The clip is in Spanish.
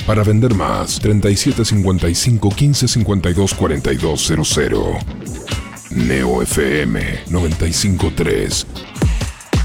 Para vender más, 3755 15 52 42 00. Neo FM 953.